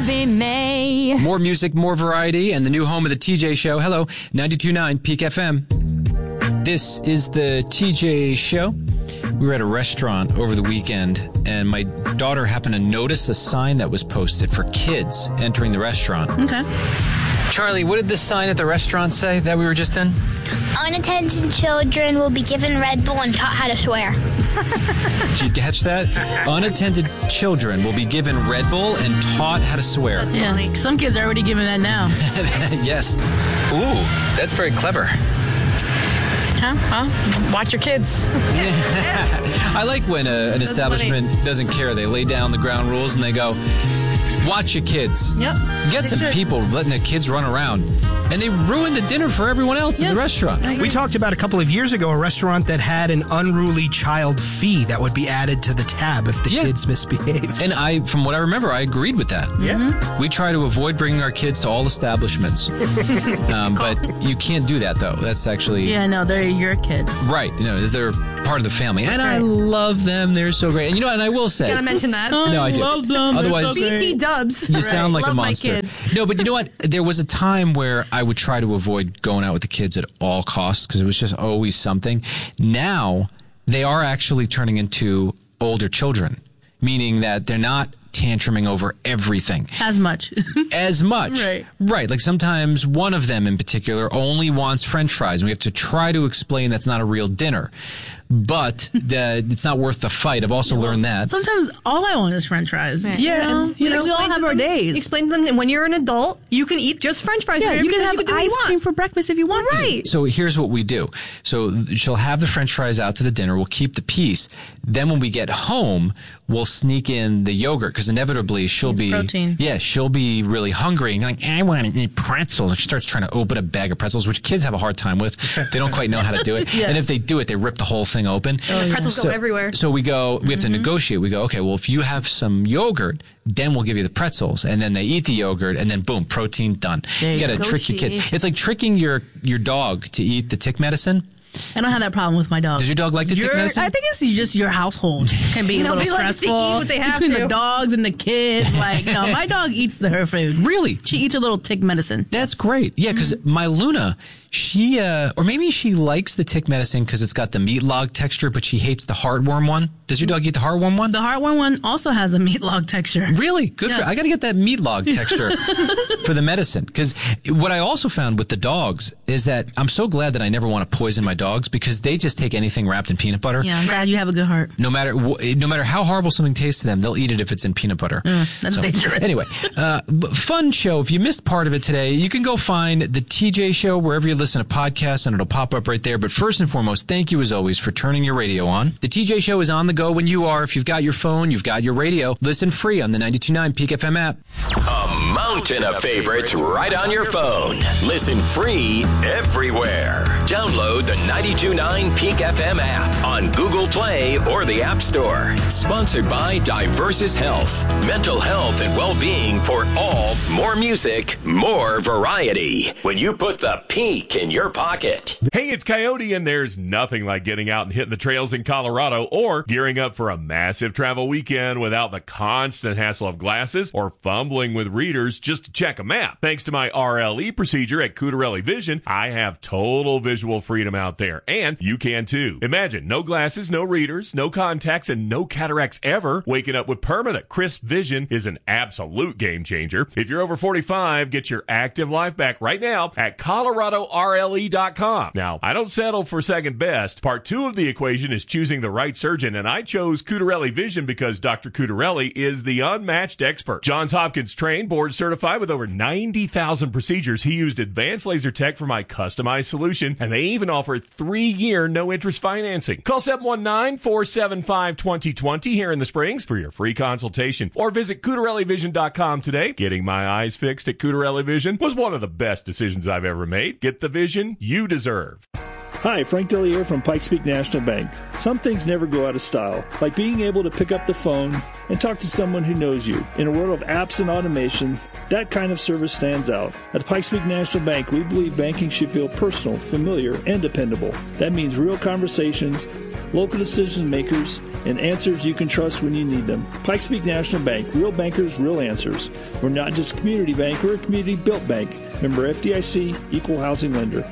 Bobby May. More music, more variety, and the new home of the TJ Show. Hello, 92.9 Peak FM. This is the TJ Show. We were at a restaurant over the weekend, and my daughter happened to notice a sign that was posted for kids entering the restaurant. Okay. Charlie, what did the sign at the restaurant say that we were just in? Unattended children will be given Red Bull and taught how to swear. Did you catch that? Unattended children will be given Red Bull and taught how to swear. That's funny. Some kids are already giving that now. Yes. Ooh, that's very clever. Huh? Watch your kids. I like when an establishment doesn't care. They lay down the ground rules and they go, watch your kids. Yep. Get some people letting their kids run around. And they ruin the dinner for everyone else in the restaurant. We talked about a couple of years ago a restaurant that had an unruly child fee that would be added to the tab if the kids misbehaved. And from what I remember, I agreed with that. Yeah. Mm-hmm. We try to avoid bringing our kids to all establishments. But you can't do that, though. That's actually... Yeah, no, they're your kids. Right. They're part of the family. That's and right. I love them. They're so great. And and I will say... Gotta mention that. No, I do. love them. Otherwise... BT dubs. You sound like Love a my monster. kids. No, but you know what? There was a time where I would try to avoid going out with the kids at all costs because it was just always something. Now, they are actually turning into older children, meaning that they're not tantruming over everything. As much. Right. Like sometimes one of them in particular only wants French fries, and we have to try to explain that's not a real dinner. But it's not worth the fight. I've also learned that. Sometimes all I want is French fries. Yeah. We all have our days. Explain to them that when you're an adult, you can eat just French fries. Yeah, you can have do what you ice cream want. for breakfast if you want. Right. So here's what we do. So she'll have the French fries out to the dinner. We'll keep the piece. Then when we get home, we'll sneak in the yogurt because inevitably she'll be protein. Yeah, she'll be really hungry and you're like, I want to eat pretzels. She starts trying to open a bag of pretzels, which kids have a hard time with. They don't quite know how to do it. Yeah. And if they do it, they rip the whole thing open. Pretzels go everywhere. So we have to negotiate. We go, okay, well, if you have some yogurt, then we'll give you the pretzels. And then they eat the yogurt, and then boom, protein done. You got to trick your kids. It's like tricking your dog to eat the tick medicine. I don't have that problem with my dog. Does your dog like the tick medicine? I think it's just your household can be a little stressful. Likes to eat what they have between to. the dogs and the kids. Like, no, my dog eats her food. Really? She eats a little tick medicine. That's great. Yeah, because my Luna, she, or maybe she likes the tick medicine because it's got the meat log texture, but she hates the heartworm one. Does your dog eat the heartworm one? The heartworm one also has the meat log texture. Really? Good Yes. I got to get that meat log texture for the medicine. Because what I also found with the dogs is that I'm so glad that I never want to poison my dogs because they just take anything wrapped in peanut butter. Yeah, I'm glad you have a good heart. No matter how horrible something tastes to them, they'll eat it if it's in peanut butter. That's dangerous. Anyway, fun show. If you missed part of it today, you can go find the TJ Show wherever you listen to podcasts, and it'll pop up right there. But first and foremost, thank you as always for turning your radio on. The TJ Show is on the go when you are. If you've got your phone, you've got your radio. Listen free on the 92.9 Peak FM app. A mountain of favorites right on your phone. Listen free everywhere. Download the 92.9 Peak FM app on Google Play or the App Store. Sponsored by Diversus Health. Mental health and well-being for all. More music, more variety. When you put the Peak in your pocket. Hey, it's Coyote, and there's nothing like getting out and hitting the trails in Colorado or gearing up for a massive travel weekend without the constant hassle of glasses or fumbling with readers just to check a map. Thanks to my RLE procedure at Cutarelli Vision, I have total visual freedom out there, and you can too. Imagine no glasses, no readers, no contacts, and no cataracts ever. Waking up with permanent crisp vision is an absolute game changer. If you're over 45, get your active life back right now at ColoradoRLE.com. Now, I don't settle for second best. Part 2 of the equation is choosing the right surgeon, and I chose Cutarelli Vision because Dr. Cutarelli is the unmatched expert. Johns Hopkins trained, board certified with over 90,000 procedures. He used advanced laser tech for my customized solution, and they even offer 3-year no-interest financing. Call 719-475-2020 here in the Springs for your free consultation, or visit CutarelliVision.com today. Getting my eyes fixed at Cutarelli Vision was one of the best decisions I've ever made. Get the vision you deserve. Hi, Frank Dillier from Pikes Peak National Bank. Some things never go out of style, like being able to pick up the phone and talk to someone who knows you. In a world of apps and automation, that kind of service stands out. At Pikes Peak National Bank, we believe banking should feel personal, familiar, and dependable. That means real conversations, local decision makers, and answers you can trust when you need them. Pikes Peak National Bank. Real bankers, real answers. We're not just a community bank, we're a community-built bank. Member FDIC, equal housing lender.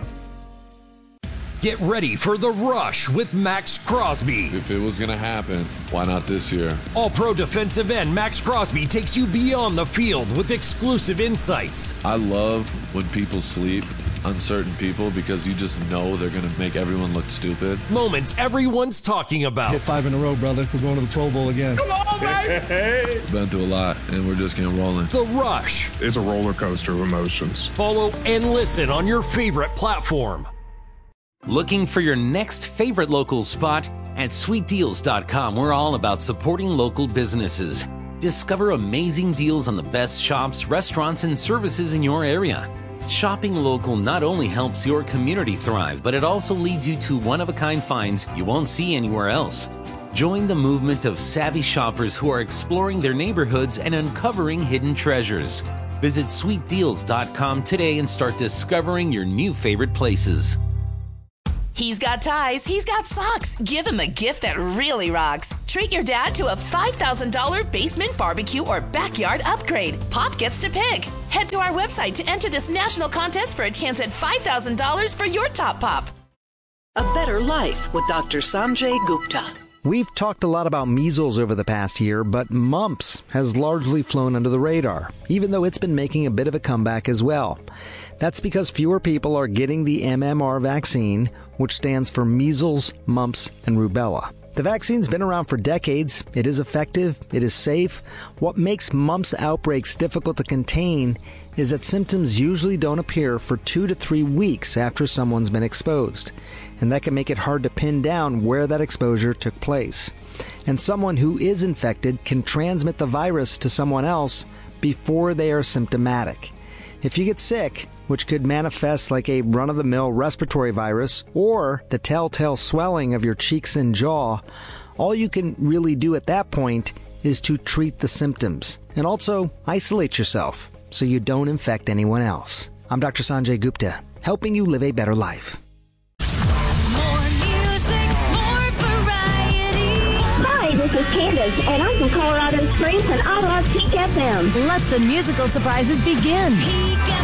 Get ready for The Rush with Max Crosby. If it was going to happen, why not this year? All-pro defensive end Max Crosby takes you beyond the field with exclusive insights. I love when people sleep, uncertain people, because you just know they're going to make everyone look stupid. Moments everyone's talking about. Hit 5 in a row, brother. We're going to the Pro Bowl again. Come on, baby! Been through a lot, and we're just getting rolling. The Rush. It's a roller coaster of emotions. Follow and listen on your favorite platform. Looking for your next favorite local spot? At sweetdeals.com, we're all about supporting local businesses. Discover amazing deals on the best shops, restaurants, and services in your area. Shopping local not only helps your community thrive, but it also leads you to one-of-a-kind finds you won't see anywhere else. Join the movement of savvy shoppers who are exploring their neighborhoods and uncovering hidden treasures. Visit sweetdeals.com today and start discovering your new favorite places. He's got ties, he's got socks. Give him a gift that really rocks. Treat your dad to a $5,000 basement barbecue or backyard upgrade. Pop gets to pick. Head to our website to enter this national contest for a chance at $5,000 for your top pop. A Better Life with Dr. Sanjay Gupta. We've talked a lot about measles over the past year, but mumps has largely flown under the radar, even though it's been making a bit of a comeback as well. That's because fewer people are getting the MMR vaccine, which stands for measles, mumps, and rubella. The vaccine's been around for decades. It is effective. It is safe. What makes mumps outbreaks difficult to contain is that symptoms usually don't appear for 2 to 3 weeks after someone's been exposed. And that can make it hard to pin down where that exposure took place. And someone who is infected can transmit the virus to someone else before they are symptomatic. If you get sick, which could manifest like a run-of-the-mill respiratory virus or the telltale swelling of your cheeks and jaw, all you can really do at that point is to treat the symptoms and also isolate yourself so you don't infect anyone else. I'm Dr. Sanjay Gupta, helping you live a better life. Hi, this is Candace, and I'm from Colorado Springs, and I love Peak FM. Let the musical surprises begin. Peak